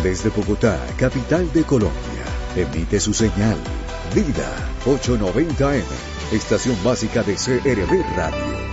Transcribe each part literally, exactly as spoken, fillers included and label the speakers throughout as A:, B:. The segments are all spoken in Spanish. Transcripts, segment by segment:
A: Desde Bogotá, capital de Colombia, emite su señal Vida ochocientos noventa eme, estación básica de C R V Radio.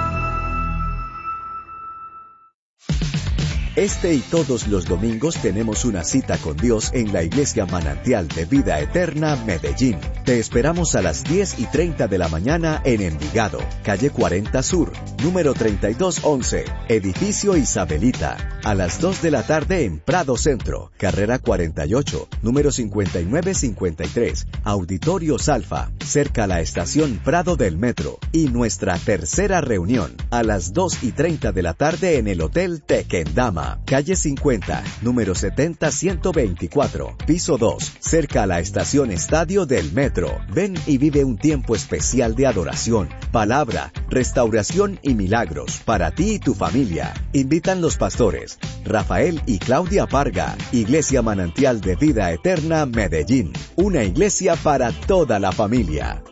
A: Este y todos los domingos tenemos una cita con Dios en la Iglesia Manantial de Vida Eterna, Medellín. Te esperamos a las diez y treinta de la mañana en Envigado, calle cuarenta Sur, número treinta y dos once, edificio Isabelita. A las dos de la tarde en Prado Centro, carrera cuarenta y ocho, número cincuenta y nueve cincuenta y tres, Auditorio Salfa, cerca a la estación Prado del Metro. Y nuestra tercera reunión, a las dos y treinta de la tarde en el Hotel Tequendama, calle cincuenta, número setenta ciento veinticuatro, piso dos, cerca a la estación Estadio del Metro. Ven y vive un tiempo especial de adoración, palabra, restauración y milagros para ti y tu familia. Invitan los pastores Rafael y Claudia Parga. Iglesia Manantial de Vida Eterna, Medellín. Una iglesia para toda la familia.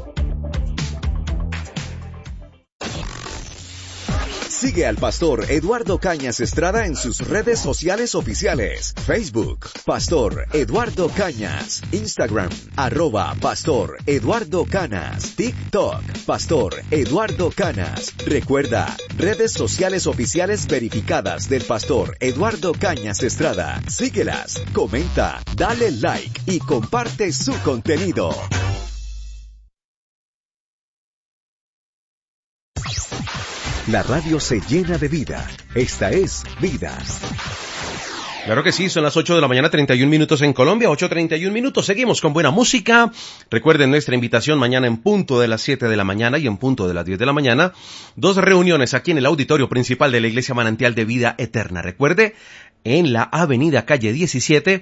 A: Sigue al pastor Eduardo Cañas Estrada en sus redes sociales oficiales. Facebook, Pastor Eduardo Cañas. Instagram, arroba Pastor Eduardo Canas. TikTok, Pastor Eduardo Canas. Recuerda, redes sociales oficiales verificadas del pastor Eduardo Cañas Estrada. Síguelas, comenta, dale like y comparte su contenido. La radio se llena de vida. Esta es Vidas.
B: Claro que sí, son las ocho de la mañana, treinta y un minutos en Colombia, ocho treinta y un minutos. Seguimos con buena música. Recuerden nuestra invitación mañana en punto de las siete de la mañana y en punto de las diez de la mañana. Dos reuniones aquí en el auditorio principal de la Iglesia Manantial de Vida Eterna. Recuerde, en la avenida calle diecisiete,